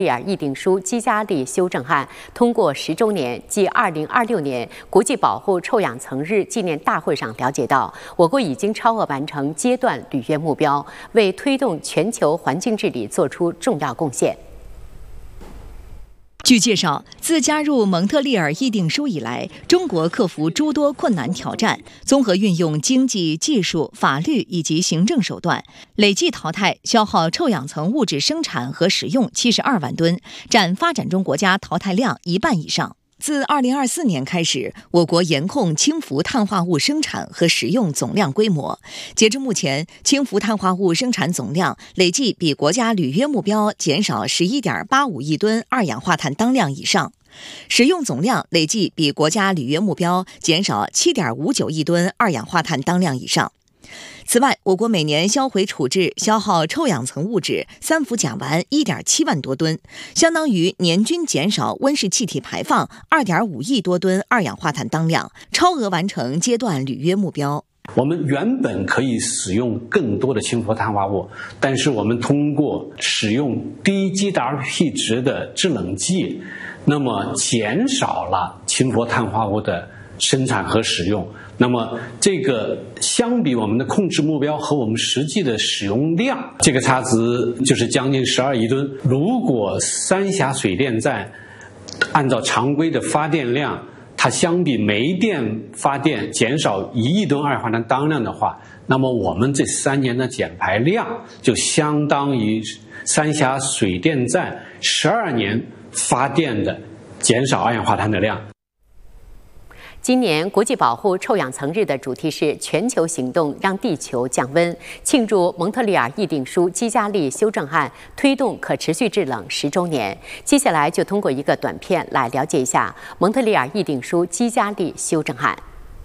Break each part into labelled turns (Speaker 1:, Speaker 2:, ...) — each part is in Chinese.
Speaker 1: 利尔议定书基加利修正案通过10周年，继2026年国际保护臭氧层日纪念大会上了解到，我国已经超额完成阶段履约目标，为推动全球环境治理做出重要贡献。
Speaker 2: 据介绍，自加入蒙特利尔议定书以来，中国克服诸多困难挑战，综合运用经济、技术、法律以及行政手段，累计淘汰消耗臭氧层物质生产和使用72万吨，占发展中国家淘汰量1半以上。自2024年开始，我国严控氢氟碳化物生产和使用总量规模。截至目前，氢氟碳化物生产总量累计比国家履约目标减少11.85亿吨二氧化碳当量以上，使用总量累计比国家履约目标减少7.59亿吨二氧化碳当量以上。此外，我国每年销毁处置消耗臭氧层物质三氟甲烷1.7万多吨，相当于年均减少温室气体排放2.5亿多吨二氧化碳当量，超额完成阶段履约目标。
Speaker 3: 我们原本可以使用更多的氢氟碳化物，但是我们通过使用低 GWP 值的制冷剂，那么减少了氢氟碳化物的生产和使用。那么这个相比我们的控制目标和我们实际的使用量，这个差值就是将近12亿吨。如果三峡水电站按照常规的发电量，它相比煤电发电减少1亿吨二氧化碳当量的话，那么我们这3年的减排量就相当于三峡水电站12年发电的减少二氧化碳的量。
Speaker 1: 今年国际保护臭氧层日的主题是全球行动让地球降温，庆祝蒙特利尔议定书基加利修正案推动可持续制冷10周年。接下来就通过一个短片来了解一下蒙特利尔议定书基加利修正案。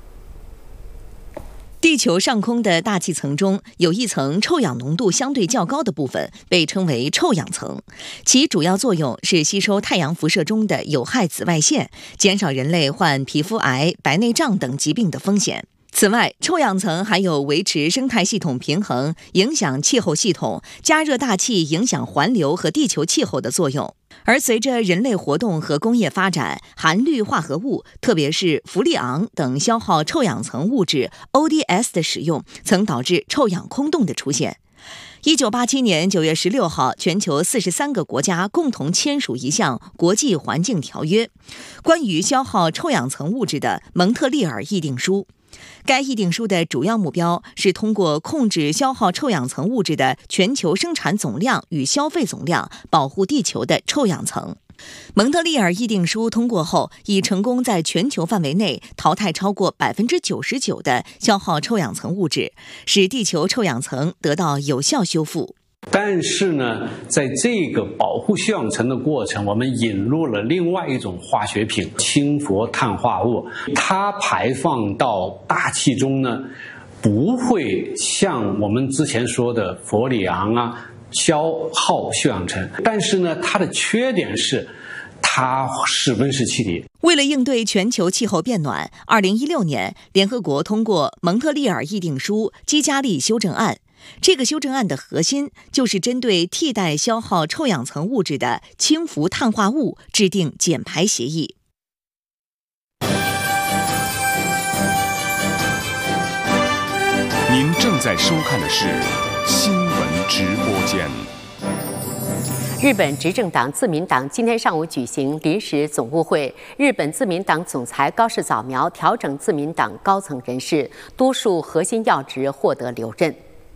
Speaker 2: 地球上空的大气层中有一层臭氧浓度相对较高的部分，被称为臭氧层，其主要作用是吸收太阳辐射中的有害紫外线，减少人类患皮肤癌、白内障等疾病的风险。此外，臭氧层还有维持生态系统平衡、影响气候系统、加热大气影响环流和地球气候的作用。而随着人类活动和工业发展，含氯化合物，特别是氟利昂等消耗臭氧层物质 ODS 的使用，曾导致臭氧空洞的出现。1987年9月16号，全球43个国家共同签署一项国际环境条约，关于消耗臭氧层物质的蒙特利尔议定书。该议定书的主要目标是通过控制消耗臭氧层物质的全球生产总量与消费总量，保护地球的臭氧层。蒙特利尔议定书通过后，已成功在全球范围内淘汰超过99%的消耗臭氧层物质，使地球臭氧层得到有效修复。
Speaker 3: 但是呢，在这个保护臭氧层的过程，我们引入了另外一种化学品氢氟碳化物，它排放到大气中呢，不会像我们之前说的氟利昂消耗臭氧层，但是呢，它的缺点是它是温室气体。
Speaker 2: 为了应对全球气候变暖，2016年联合国通过蒙特利尔议定书基加利修正案。这个修正案的核心就是针对替代消耗臭氧层物质的氢氟碳化物制定减排协议。
Speaker 4: 您正在收看的是新闻直播间。
Speaker 1: 日本执政党自民党今天上午举行临时总务会，日本自民党总裁高市早苗调整自民党高层人事，多数核心要职获得留任。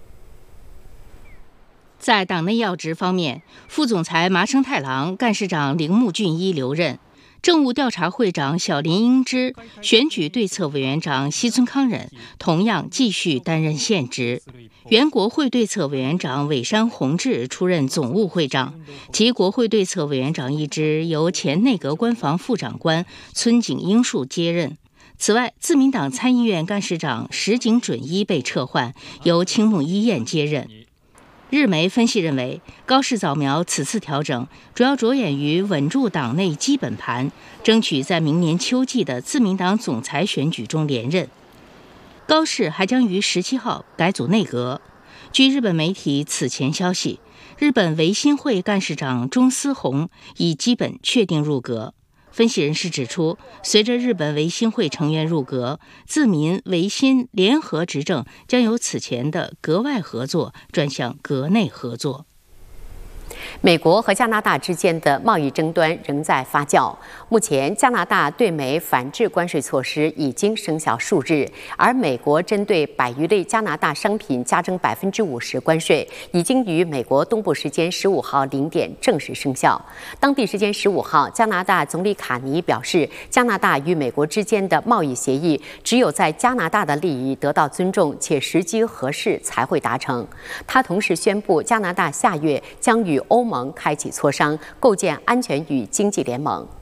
Speaker 5: 在党内要职方面，副总裁麻生太郎、干事长铃木俊一留任，政务调查会长小林英之、选举对策委员长西村康稔同样继续担任现职。原国会对策委员长尾山弘志出任总务会长，其国会对策委员长一职由前内阁官房副长官村井英树接任。此外，自民党参议院干事长石井准一被撤换，由青木一彦接任。日媒分析认为，高市早苗此次调整主要着眼于稳住党内基本盘，争取在明年秋季的自民党总裁选举中连任。高市还将于17号改组内阁。据日本媒体此前消息， 日本维新会干事长中司宏已基本确定入阁。分析人士指出，随着日本维新会成员入阁，自民维新联合执政将由此前的阁外合作转向阁内合作。
Speaker 1: 美国和加拿大之间的贸易争端仍在发酵。目前，加拿大对美反制关税措施已经生效数日，而美国针对100余类加拿大商品加征50%关税，已经于美国东部时间15号0点正式生效。当地时间15号，加拿大总理卡尼表示，加拿大与美国之间的贸易协议只有在加拿大的利益得到尊重且时机合适才会达成。他同时宣布，加拿大下月将与欧盟开启磋商，构建安全与经济联盟。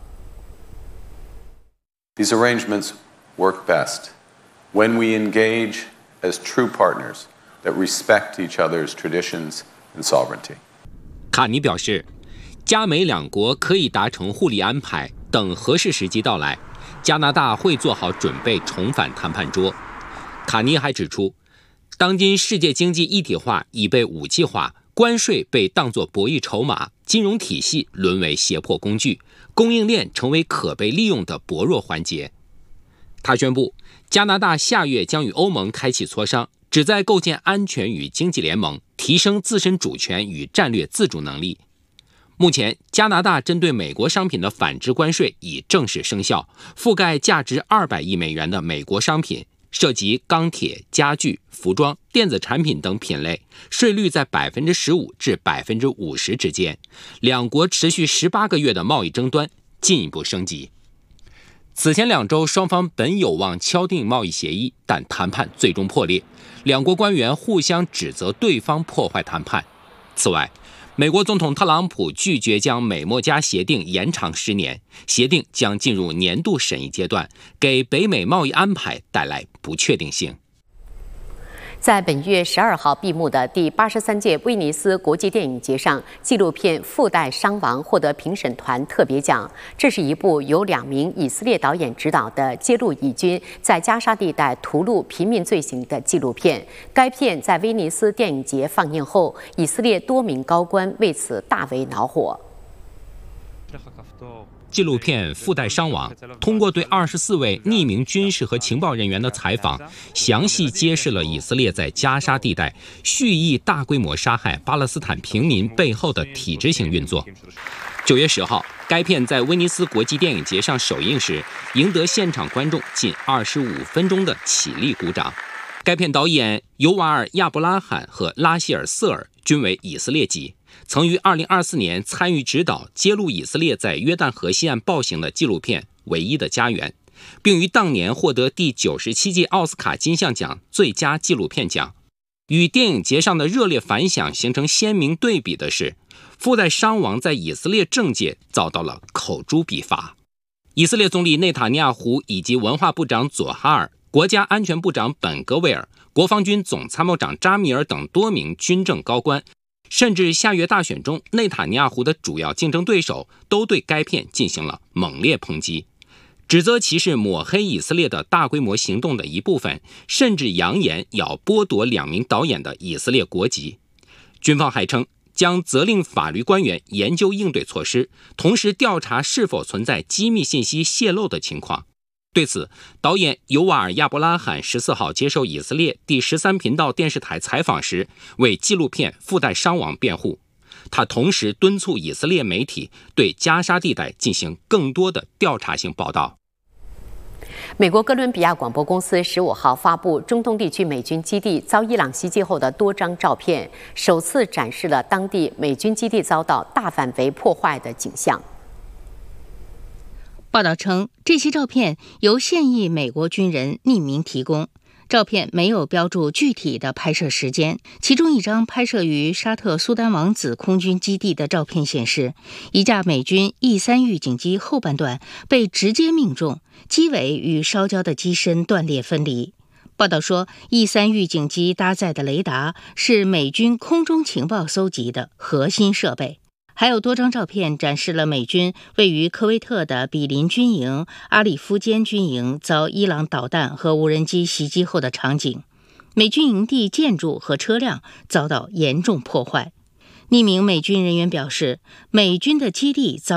Speaker 6: These arrangements work best when we engage as true partners that respect each other's traditions and sovereignty.
Speaker 7: 卡尼表示，加美两国可以达成互利安排，等合适时机到来，加拿大会做好准备重返谈判桌。卡尼还指出，当今世界经济一体化已被武器化，关税被当作博弈筹码，金融体系沦为胁迫工具，供应链成为可被利用的薄弱环节。他宣布，加拿大下月将与欧盟开启磋商，旨在构建安全与经济联盟，提升自身主权与战略自主能力。目前，加拿大针对美国商品的反制关税已正式生效，覆盖价值200亿美元的美国商品，涉及钢铁、家具、服装、电子产品等品类，税率在15%至50%之间。两国持续18个月的贸易争端进一步升级。此前2周，双方本有望敲定贸易协议，但谈判最终破裂，两国官员互相指责对方破坏谈判。此外，美国总统特朗普拒绝将美墨加协定延长10年，协定将进入年度审议阶段，给北美贸易安排带来不确定性。
Speaker 1: 在本月12号闭幕的第83届威尼斯国际电影节上，纪录片《附带伤亡》获得评审团特别奖。这是一部由2名以色列导演执导的揭露以军在加沙地带屠戮平民罪行的纪录片。该片在威尼斯电影节放映后，以色列多名高官为此大为恼火。
Speaker 7: 纪录片《附带伤亡》通过对24位匿名军事和情报人员的采访，详细揭示了以色列在加沙地带蓄意大规模杀害巴勒斯坦平民背后的体制性运作。9月10号，该片在威尼斯国际电影节上首映时，赢得现场观众近25分钟的起立鼓掌。该片导演尤瓦尔·亚伯拉罕和拉希尔·瑟尔均为以色列籍，曾于2024年参与指导揭露以色列在约旦河西岸暴行的纪录片《唯一的家园》，并于当年获得第97届奥斯卡金像奖最佳纪录片奖。与电影节上的热烈反响形成鲜明对比的是，附带伤亡在以色列政界遭到了口诛笔伐。以色列总理内塔尼亚胡以及文化部长佐哈尔、国家安全部长本戈维尔、国防军总参谋长扎米尔等多名军政高官，甚至下月大选中内塔尼亚胡的主要竞争对手都对该片进行了猛烈抨击，指责其是抹黑以色列的大规模行动的一部分，甚至扬言要剥夺2名导演的以色列国籍。军方还称将责令法律官员研究应对措施，同时调查是否存在机密信息泄露的情况。对此，导演尤瓦尔·亚伯拉罕14号接受以色列第13频道电视台采访时，为纪录片《附带伤亡》辩护。他同时敦促以色列媒体对加沙地带进行更多的调查性报道。
Speaker 1: 美国哥伦比亚广播公司15号发布中东地区美军基地遭伊朗袭击后的多张照片，首次展示了当地美军基地遭到大范围破坏的景象。
Speaker 5: 报道称，这些照片由现役美国军人匿名提供，照片没有标注具体的拍摄时间。其中一张拍摄于沙特苏丹王子空军基地的照片显示，一架美军 E3 预警机后半段被直接命中，机尾与烧焦的机身断裂分离。报道说， E3 预警机搭载的雷达是美军空中情报搜集的核心设备。还有多张照片展示了美军位于科威特的比林军营、阿里夫坚军营遭伊朗导弹和无人机袭击后的场景。美军营地建筑和车辆遭到严重破坏。 匿名美军人员表示，美军的基地遭